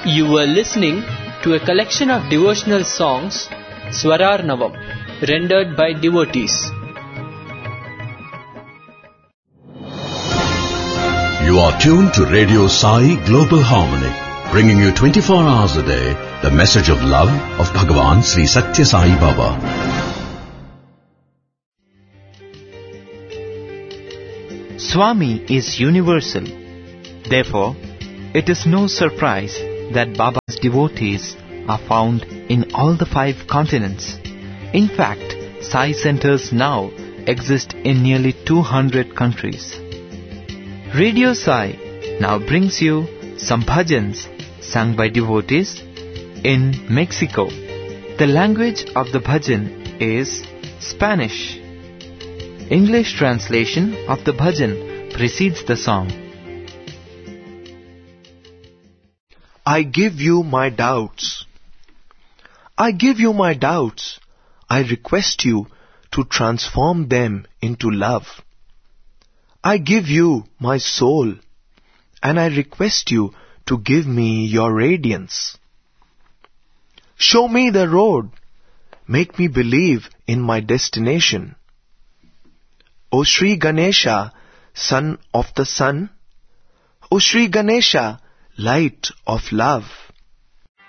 You were listening to a collection of devotional songs, Swarar Navam, rendered by devotees. You are tuned to Radio Sai Global Harmony, bringing you 24 hours a day the message of love of Bhagavan Sri Satya Sai Baba. Swami is universal. Therefore, it is no surprise that Baba's devotees are found in all the 5 continents. In fact, Sai centers now exist in nearly 200 countries. Radio Sai now brings you some bhajans sung by devotees in Mexico. The language of the bhajan is Spanish. English translation of the bhajan precedes the song. I give you my doubts. I give you my doubts. I request you to transform them into love. I give you my soul, and I request you to give me your radiance. Show me the road. Make me believe in my destination. O Sri Ganesha, son of the sun, O Sri Ganesha, light of love,